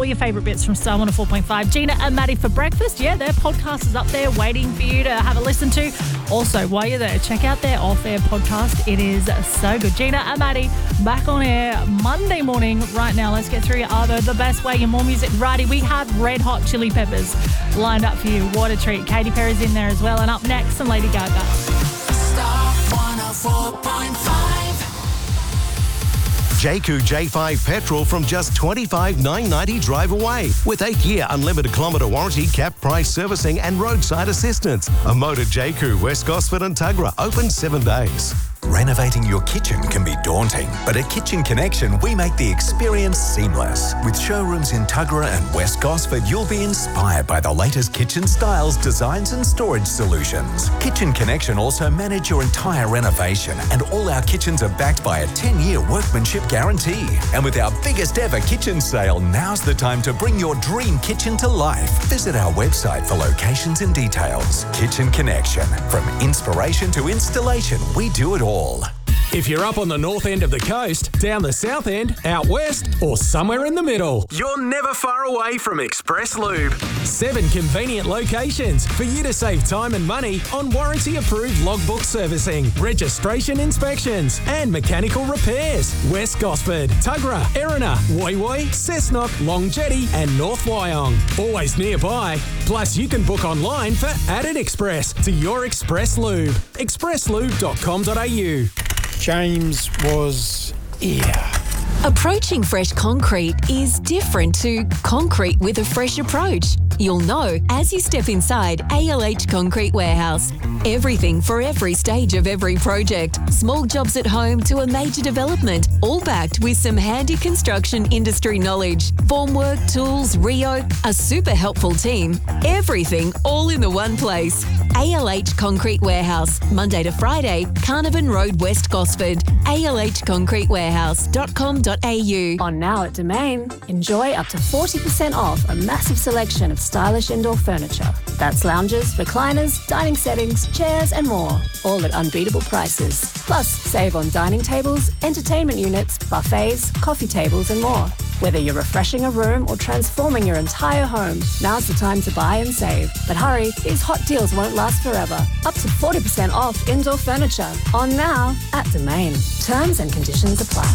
your favourite bits from Star 104.5. Gina and Maddie for breakfast. Yeah, their podcast is up there waiting for you to have a listen to. Also, while you're there, check out their off-air podcast. It is so good. Gina and Maddie back on air Monday morning. Right now, let's get through your Arvo, the best way and more music. Righty, we have Red Hot Chili Peppers lined up for you. What a treat. Katy Perry's in there as well. And up next, some Lady Gaga. Star 104.5. Jayco J5 petrol from just $25,990 drive away with 8-year unlimited kilometre warranty, cap price servicing and roadside assistance. A motor Jayco, West Gosford and Tuggerah, open 7 days. Renovating your kitchen can be daunting, but at Kitchen Connection, we make the experience seamless. With showrooms in Tuggerah and West Gosford, you'll be inspired by the latest kitchen styles, designs and storage solutions. Kitchen Connection also manage your entire renovation, and all our kitchens are backed by a 10-year workmanship guarantee. And with our biggest ever kitchen sale, now's the time to bring your dream kitchen to life. Visit our website for locations and details. Kitchen Connection. From inspiration to installation, we do it all. If you're up on the north end of the coast, down the south end, out west, or somewhere in the middle, you're never far away from Express Lube. 7 convenient locations for you to save time and money on warranty-approved logbook servicing, registration inspections, and mechanical repairs. West Gosford, Tuggerah, Erina, Woy Woy, Cessnock, Long Jetty, and North Wyong. Always nearby. Plus, you can book online for Added Express to your Express Lube. expresslube.com.au. James was here. Approaching fresh concrete is different to concrete with a fresh approach. You'll know as you step inside ALH Concrete Warehouse. Everything for every stage of every project. Small jobs at home to a major development, all backed with some handy construction industry knowledge. Formwork, tools, Rio, a super helpful team. Everything all in the one place. ALH Concrete Warehouse, Monday to Friday, Carnarvon Road, West Gosford. alhconcretewarehouse.com.au. On now at Domain, enjoy up to 40% off a massive selection of stylish indoor furniture. That's lounges, recliners, dining settings, chairs and more, all at unbeatable prices. Plus, save on dining tables, entertainment units, buffets, coffee tables and more. Whether you're refreshing a room or transforming your entire home, now's the time to buy and save. But hurry, these hot deals won't last forever. Up to 40% off indoor furniture. On now at Domain. Terms and conditions apply.